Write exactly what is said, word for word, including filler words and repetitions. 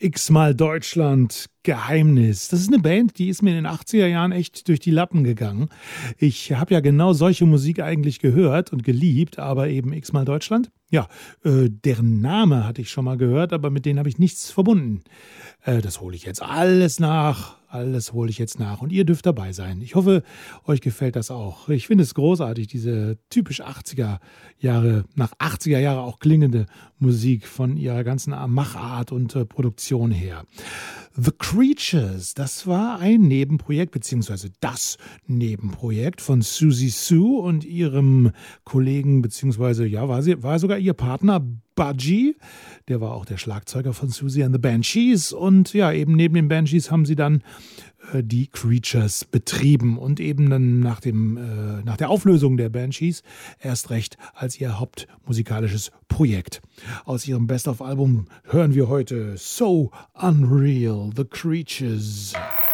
X-mal Deutschland, Geheimnis. Das ist eine Band, die ist mir in den achtziger Jahren echt durch die Lappen gegangen. Ich habe ja genau solche Musik eigentlich gehört und geliebt, aber eben X-mal Deutschland. Ja, äh, deren Name hatte ich schon mal gehört, aber mit denen habe ich nichts verbunden. Äh, das hole ich jetzt alles nach. Alles hole ich jetzt nach und ihr dürft dabei sein. Ich hoffe, euch gefällt das auch. Ich finde es großartig, diese typisch achtziger Jahre, nach achtziger Jahre auch klingende Musik von ihrer ganzen Machart und äh, Produktion her. The Creatures, das war ein Nebenprojekt, beziehungsweise das Nebenprojekt von Siouxsie Sioux und ihrem Kollegen, beziehungsweise, ja, war, sie, war sogar ihr Partner Budgie. Der war auch der Schlagzeuger von Siouxsie and the Banshees. Und ja, eben neben den Banshees haben sie dann äh, die Creatures betrieben und eben dann nach, dem, äh, nach der Auflösung der Banshees erst recht als ihr hauptmusikalisches Projekt. Aus ihrem Best-of-Album hören wir heute So Unreal, The Creatures.